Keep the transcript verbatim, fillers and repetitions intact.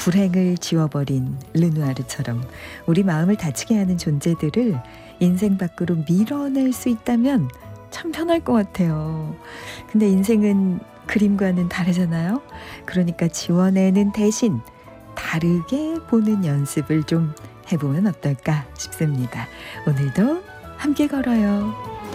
불행을 지워버린 르누아르처럼 우리 마음을 다치게 하는 존재들을 인생 밖으로 밀어낼 수 있다면 참 편할 것 같아요. 근데 인생은 그림과는 다르잖아요. 그러니까 지워내는 대신 다르게 보는 연습을 좀 해보면 어떨까 싶습니다. 오늘도 함께 걸어요.